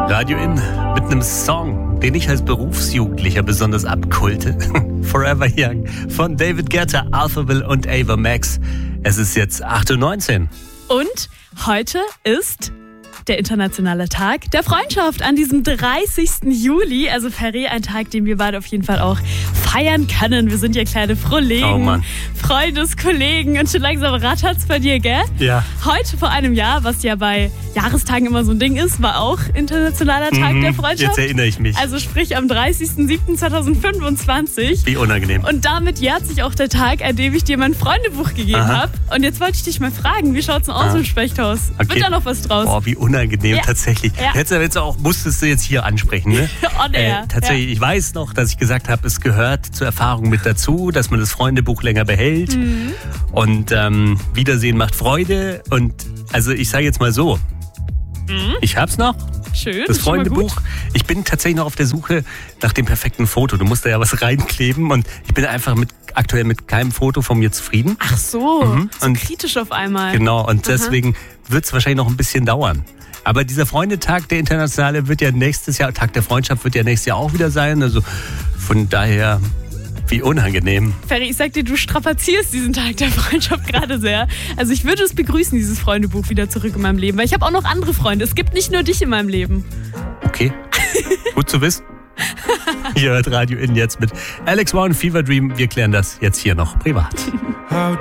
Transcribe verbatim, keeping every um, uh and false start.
Radio In mit einem Song, den ich als Berufsjugendlicher besonders abkulte. Forever Young von David Guetta, Alphaville und Ava Max. Es ist jetzt acht Uhr neunzehn. Und heute ist der internationale Tag der Freundschaft an diesem dreißigsten Juli. Also Ferry, ein Tag, den wir beide auf jeden Fall auch feiern können. Wir sind ja kleine Frohlegen, oh Mann. Freundeskollegen und schon langsam rattert's bei dir, gell? Ja. Heute vor einem Jahr, was ja bei Jahrestagen immer so ein Ding ist, war auch internationaler Tag mhm, der Freundschaft. Jetzt erinnere ich mich. Also sprich am dreißigsten siebten zweitausendfünfundzwanzig. Wie unangenehm. Und damit jährt sich auch der Tag, an dem ich dir mein Freundebuch gegeben habe. Und jetzt wollte ich dich mal fragen, wie schaut's denn aus im Spechthaus? Okay. Wird da noch was draus? Boah, wie unangenehm, ja. tatsächlich. Ja. Hättest du jetzt auch, musstest du jetzt hier ansprechen, ne? On air. Äh, tatsächlich, ja. Ich weiß noch, dass ich gesagt habe, es gehört zur Erfahrung mit dazu, dass man das Freundebuch länger behält. Mhm. Und ähm, Wiedersehen macht Freude. Und also ich sage jetzt mal so, mhm. ich hab's noch. Schön. Das Freundebuch. Ich bin tatsächlich noch auf der Suche nach dem perfekten Foto. Du musst da ja was reinkleben und ich bin einfach mit aktuell mit keinem Foto von mir zufrieden. Ach so, mhm. so und kritisch auf einmal. Genau, und deswegen wird es wahrscheinlich noch ein bisschen dauern. Aber dieser Freundetag, der internationale, wird ja nächstes Jahr, Tag der Freundschaft wird ja nächstes Jahr auch wieder sein. Also von daher, wie unangenehm. Ferry, ich sag dir, du strapazierst diesen Tag der Freundschaft gerade sehr. Also ich würde es begrüßen, dieses Freundebuch wieder zurück in meinem Leben. Weil ich habe auch noch andere Freunde. Es gibt nicht nur dich in meinem Leben. Okay, gut zu wissen. Ihr hört Radio In jetzt mit Alex Wow und Fever Dream. Wir klären das jetzt hier noch privat.